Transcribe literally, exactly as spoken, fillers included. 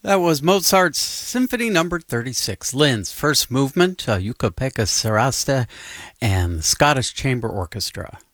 That was Mozart's Symphony Number thirty-six, Linz, first movement, uh, Yucca Pekka Sarasta, and the Scottish Chamber Orchestra.